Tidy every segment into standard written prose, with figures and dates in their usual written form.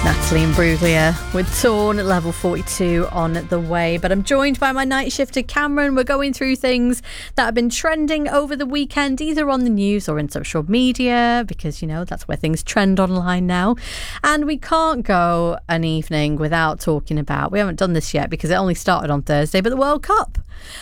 Natalie Imbruglia with Torn at level 42 on the way. But I'm joined by my night shifter Cameron. We're going through things that have been trending over the weekend, either on the news or in social media, because, you know, that's where things trend online now. And we can't go an evening without talking about, we haven't done this yet because it only started on Thursday, but the World Cup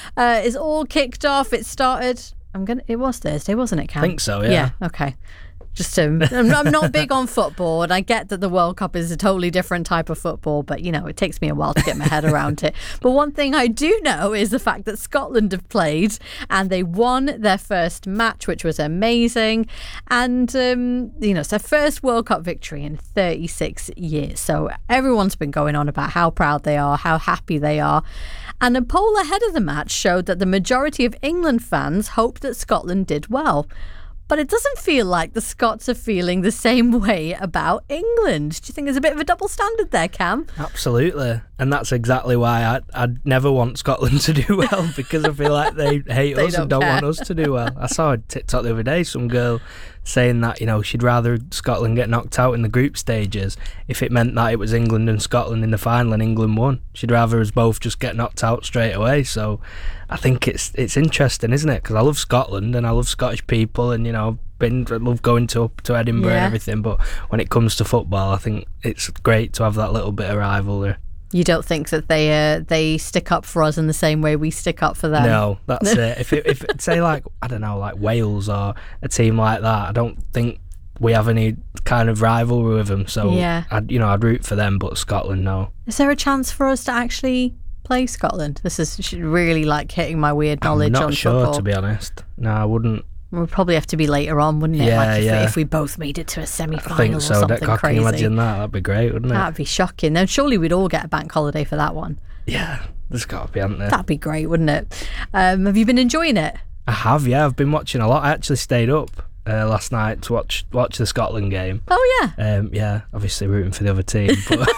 is all kicked off. It started, it was Thursday, wasn't it, Cam? I think so, yeah. Yeah, okay. Just I'm not big on football, and I get that the World Cup is a totally different type of football, but, you know, it takes me a while to get my head around it. But one thing I do know is the fact that Scotland have played and they won their first match, which was amazing. And, you know, it's their first World Cup victory in 36 years. So everyone's been going on about how proud they are, how happy they are. And a poll ahead of the match showed that the majority of England fans hoped that Scotland did well. But it doesn't feel like the Scots are feeling the same way about England. Do you think there's a bit of a double standard there, Cam? Absolutely. And that's exactly why I'd never want Scotland to do well, because I feel like they hate us and don't want us to do well. I saw a TikTok the other day, some girl saying that, you know, she'd rather Scotland get knocked out in the group stages if it meant that it was England and Scotland in the final and England won. She'd rather us both just get knocked out straight away. So I think it's interesting, isn't it? Because I love Scotland and I love Scottish people, and, you know, I love going to Edinburgh and everything. But when it comes to football, I think it's great to have that little bit of rivalry. You don't think that they stick up for us in the same way we stick up for them? No, that's it. If say, like, I don't know, like Wales or a team like that, I don't think we have any kind of rivalry with them. So I'd root for them, but Scotland, no. Is there a chance for us to actually play Scotland? This is really like hitting my weird knowledge on football. I'm not sure, to be honest. No, I wouldn't. It would probably have to be later on, wouldn't it? Yeah, if we both made it to a semi-final, I think or so. something crazy. Can you imagine that? That'd be great, wouldn't it? That'd be shocking. Then surely we'd all get a bank holiday for that one. Yeah, there's got to be, hasn't there? That'd be great, wouldn't it? Have you been enjoying it? I have, yeah. I've been watching a lot. I actually stayed up last night to watch the Scotland game. Oh, yeah? Yeah, obviously rooting for the other team.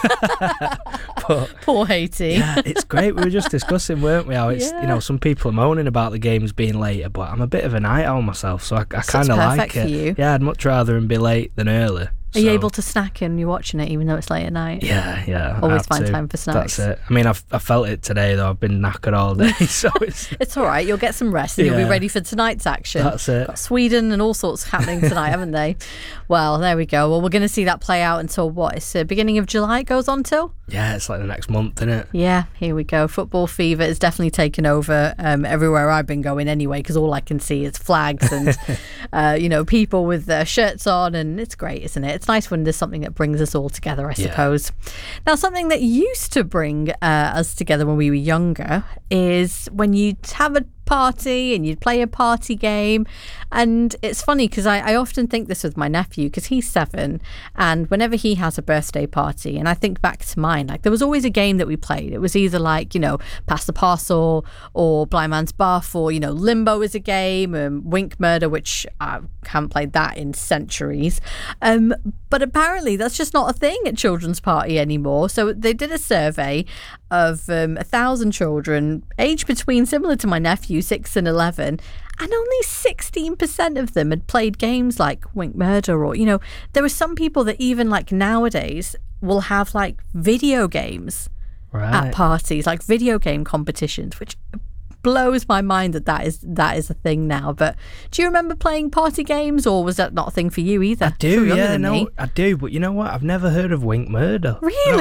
But poor Haiti. Yeah, it's great. We were just discussing, weren't we, how it's, you know, some people are moaning about the games being later, but I'm a bit of a night owl myself, so I kind of like it. For you. Yeah, I'd much rather them be late than early. Are you able to snack when you're watching it, even though it's late at night? Yeah. Always find time for snacks. That's it. I mean, I felt it today, though. I've been knackered all day, so it's all right. You'll get some rest and you'll be ready for tonight's action. That's it. Got Sweden and all sorts happening tonight, haven't they? Well, there we go. Well, we're going to see that play out until what? It's the beginning of July it goes on till? Yeah, it's like the next month, isn't it? Yeah, here we go. Football fever is definitely taken over everywhere I've been going anyway, because all I can see is flags and, you know, people with their shirts on, and it's great, isn't it? It's nice when there's something that brings us all together, I suppose. Now, something that used to bring us together when we were younger is when you'd have a party and you'd play a party game. And it's funny because I often think this with my nephew, because he's 7, and whenever he has a birthday party, and I think back to mine, like there was always a game that we played. It was either like, you know, Pass the Parcel or Blind Man's Buff, or, you know, Limbo is a game, Wink Murder, which I haven't played that in centuries. But apparently that's just not a thing at children's party anymore. So they did a survey of 1,000 children aged between, similar to my nephew, 6 and 11, and only 16% of them had played games like Wink Murder, or, you know, there were some people that even like nowadays will have like video games at parties, like video game competitions, which blows my mind that is a thing now. But do you remember playing party games, or was that not a thing for you either? I do, I do, but you know what? I've never heard of Wink Murder. Really?